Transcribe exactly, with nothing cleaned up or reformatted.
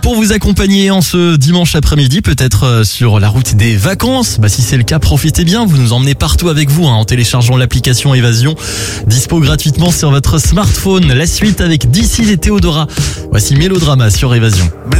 Pour vous accompagner en ce dimanche après-midi, peut-être sur la route des vacances. Bah, si c'est le cas, profitez bien. Vous nous emmenez partout avec vous hein, en téléchargeant l'application Évasion. Dispo gratuitement sur votre smartphone. La suite avec D'ici les Théodora. Voici Mélodrama sur Évasion.